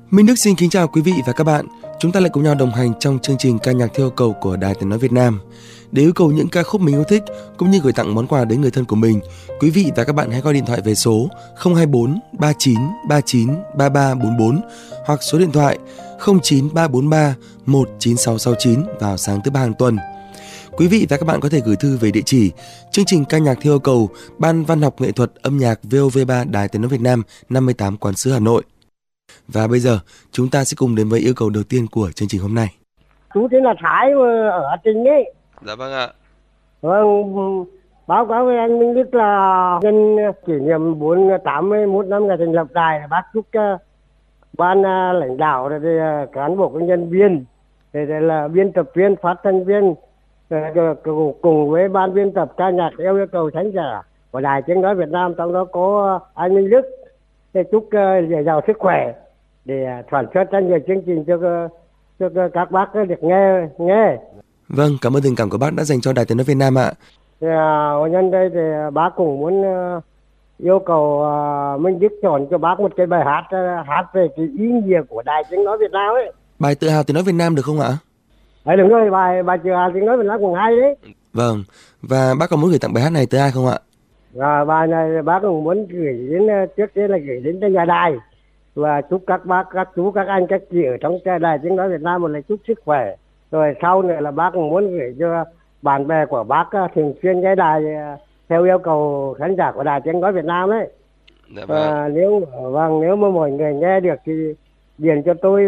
Minh Đức xin kính chào quý vị và các bạn. Chúng ta lại cùng nhau đồng hành trong chương trình ca nhạc theo yêu cầu của Đài Tiếng nói Việt Nam. Để yêu cầu những ca khúc mình yêu thích cũng như gửi tặng món quà đến người thân của mình, quý vị và các bạn hãy gọi điện thoại về số 024 39 39 3344 hoặc số điện thoại 09343 19669 vào sáng thứ ba hàng tuần. Quý vị và các bạn có thể gửi thư về địa chỉ chương trình ca nhạc theo yêu cầu, Ban Văn học nghệ thuật âm nhạc VOV3 Đài Tiếng nói Việt Nam, 58 Quán sứ Hà Nội. Và bây giờ chúng ta sẽ cùng đến với yêu cầu đầu tiên của chương trình hôm nay. Chú tên là Thái ở Hà Tĩnh ấy. Dạ vâng ạ. Vâng, báo cáo với anh Minh Đức là nhân kỷ niệm 81 năm ngày thành lập đài, bác chúc ban lãnh đạo thì cán bộ công nhân viên thì là biên tập viên, phát thanh viên cùng với ban biên tập ca nhạc theo yêu cầu khán giả của Đài Tiếng nói Việt Nam, trong đó có anh Minh Đức. Thì chúc giàu sức khỏe để sản xuất ra nhiều chương trình cho các bác được nghe. Vâng, cảm ơn tình cảm của bác đã dành cho Đài Tiếng nói Việt Nam ạ. Thì, nhân đây thì bác cũng muốn yêu cầu Minh Đức chọn cho bác một cái bài hát về cái ý nghĩa của Đài Tiếng nói Việt Nam ấy. Bài Tự hào Tiếng nói Việt Nam được không ạ? Đúng rồi, bài Tự hào Tiếng nói Việt Nam cũng hay đấy. Vâng, và bác có muốn gửi tặng bài hát này tới ai không ạ? Bài này bác cũng muốn gửi đến, trước tiên là gửi đến nhà đài, và chúc các bác, các chú, các anh, các chị ở trong Đài Tiếng nói Việt Nam một lời chúc sức khỏe. Rồi sau nữa là bác cũng muốn gửi cho bạn bè của bác thường xuyên nghe đài theo yêu cầu khán giả của Đài Tiếng nói Việt Nam ấy. Dạ vâng. Nếu mà mọi người nghe được thì điền cho tôi